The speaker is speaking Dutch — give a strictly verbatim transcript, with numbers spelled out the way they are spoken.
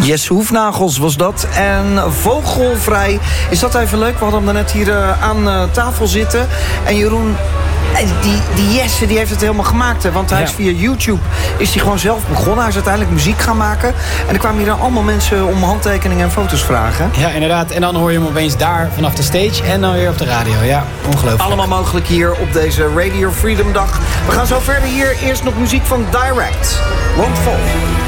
Jesse Hoefnagels was dat. En Vogelvrij. Is dat even leuk? We hadden hem net hier uh, aan uh, tafel zitten. En Jeroen... Die, die Jesse die heeft het helemaal gemaakt. Hè? Want hij is via YouTube is hij gewoon zelf begonnen. Hij is uiteindelijk muziek gaan maken. En er kwamen hier dan allemaal mensen om handtekeningen en foto's vragen. Ja, inderdaad. En dan hoor je hem opeens daar vanaf de stage. En dan weer op de radio. Ja, ongelooflijk. Allemaal mogelijk hier op deze Radio Freedom Dag. We gaan zo verder hier. Eerst nog muziek van Direct. Won't Fall.